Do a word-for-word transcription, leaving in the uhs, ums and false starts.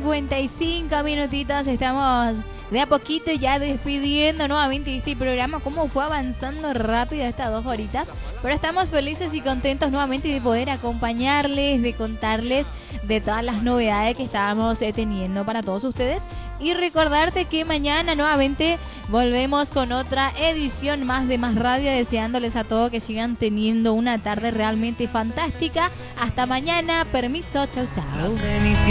cincuenta y cinco minutitos. Estamos de a poquito ya despidiendo nuevamente este programa. Cómo fue avanzando rápido estas dos horitas. Pero estamos felices y contentos nuevamente de poder acompañarles, de contarles de todas las novedades que estábamos eh, teniendo para todos ustedes. Y recordarte que mañana nuevamente volvemos con otra edición más de Más Radio, deseándoles a todos que sigan teniendo una tarde realmente fantástica. Hasta mañana, permiso, chau chau.